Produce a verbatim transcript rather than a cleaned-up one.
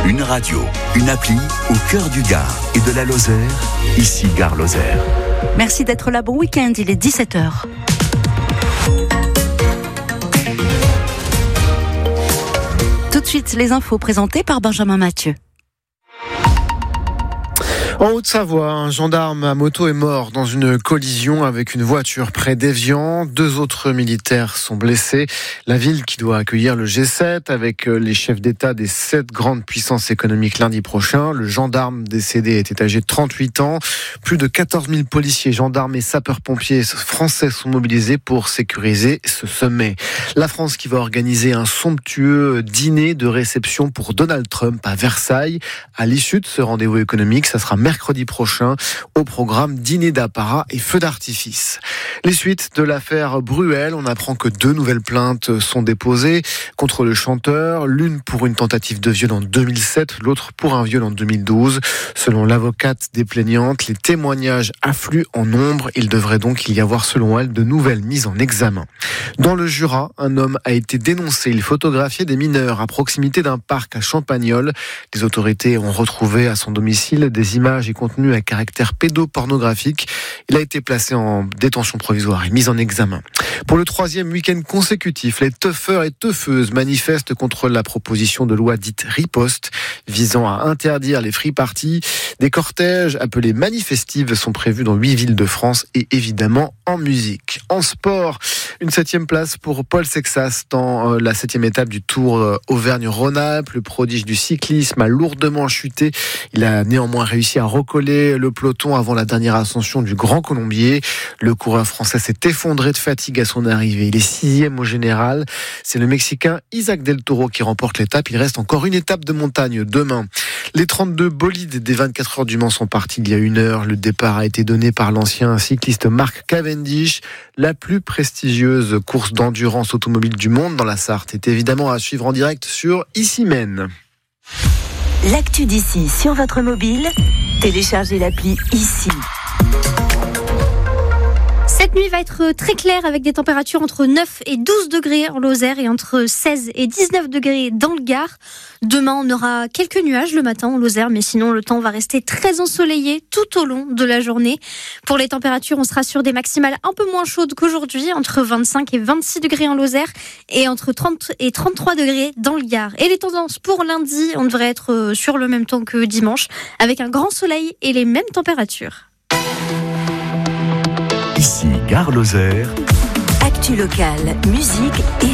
Une radio, une appli au cœur du Gard et de la Lozère, ici Gare Lozère. Merci d'être là, bon week-end, il est dix-sept heures. Tout de suite, les infos présentées par Benjamin Mathieu. En Haute-Savoie, un gendarme à moto est mort dans une collision avec une voiture près d'Évian. Deux autres militaires sont blessés. La ville qui doit accueillir le G sept avec les chefs d'État des sept grandes puissances économiques lundi prochain. Le gendarme décédé était âgé de trente-huit ans. Plus de quatorze mille policiers, gendarmes et sapeurs-pompiers français sont mobilisés pour sécuriser ce sommet. La France qui va organiser un somptueux dîner de réception pour Donald Trump à Versailles. À l'issue de ce rendez-vous économique, ça sera mercredi prochain, au programme dîner d'apparat et feux d'artifice. Les suites de l'affaire Bruel, on apprend que deux nouvelles plaintes sont déposées contre le chanteur, l'une pour une tentative de viol en deux mille sept, l'autre pour un viol en deux mille douze. Selon l'avocate des plaignantes, les témoignages affluent en nombre. Il devrait donc y avoir, selon elle, de nouvelles mises en examen. Dans le Jura, un homme a été dénoncé. Il photographiait des mineurs à proximité d'un parc à Champagnole. Les autorités ont retrouvé à son domicile des images et contenus à caractère pédopornographique. Il a été placé en détention provisoire et mis en examen. Pour le troisième week-end consécutif, les teufeurs et teufeuses manifestent contre la proposition de loi dite riposte visant à interdire les free parties. Des cortèges appelés manifestives sont prévus dans huit villes de France et évidemment en musique. En sport, une septième place pour Paul Sexas dans la septième étape du Tour Auvergne-Rhône-Alpes. Le prodige du cyclisme a lourdement chuté. Il a néanmoins réussi à recoller le peloton avant la dernière ascension du Grand Colombier. Le coureur français s'est effondré de fatigue à son arrivée. Il est sixième au général. C'est le Mexicain Isaac Del Toro qui remporte l'étape. Il reste encore une étape de montagne demain. Les trente-deux bolides des vingt-quatre heures du Mans sont partis il y a une heure. Le départ a été donné par l'ancien cycliste Mark Cavendish. La plus prestigieuse course d'endurance automobile du monde dans la Sarthe est évidemment à suivre en direct sur Issymène. L'actu d'ici sur votre mobile, téléchargez l'appli Ici. Cette nuit va être très claire avec des températures entre neuf et douze degrés en Lozère et entre seize et dix-neuf degrés dans le Gard. Demain, on aura quelques nuages le matin en Lozère, mais sinon le temps va rester très ensoleillé tout au long de la journée. Pour les températures, on sera sur des maximales un peu moins chaudes qu'aujourd'hui, entre vingt-cinq et vingt-six degrés en Lozère et entre trente et trente-trois degrés dans le Gard. Et les tendances pour lundi, on devrait être sur le même temps que dimanche, avec un grand soleil et les mêmes températures. Ici Gare Lozère. Actu locale, musique et